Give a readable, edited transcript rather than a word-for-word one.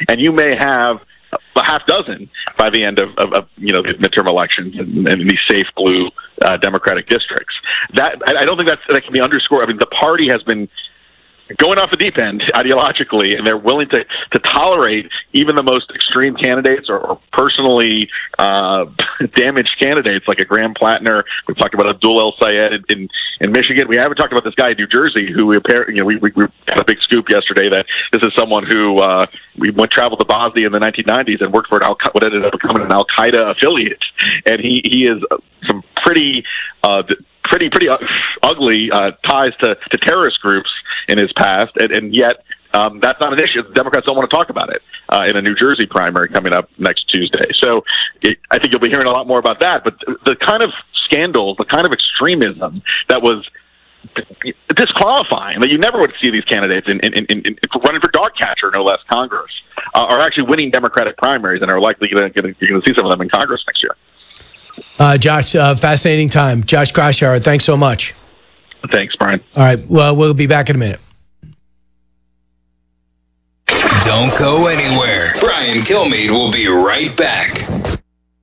and you may have a half dozen by the end of the midterm elections in these safe blue Democratic districts. That I don't think that can be underscored. I mean, the party has been going off the deep end ideologically, and they're willing to tolerate even the most extreme candidates or personally damaged candidates like a Graham Plattner. We've talked about Abdul El Sayed in Michigan. We haven't talked about this guy in New Jersey who we had a big scoop yesterday that this is someone who traveled to Bosnia in the 1990s and worked for what ended up becoming an Al Qaeda affiliate, and he is some pretty ugly ties to terrorist groups in his past, and yet that's not an issue. The Democrats don't want to talk about it in a New Jersey primary coming up next Tuesday. So I think you'll be hearing a lot more about that. But the kind of scandals, the kind of extremism that was disqualifying, that you never would see these candidates in running for dog catcher, no less, Congress, are actually winning Democratic primaries and are likely going to see some of them in Congress next year. Josh, fascinating time. Josh Kraushaar, thanks so much. Thanks, Brian. All right, well, we'll be back in a minute. Don't go anywhere. Brian Kilmeade will be right back.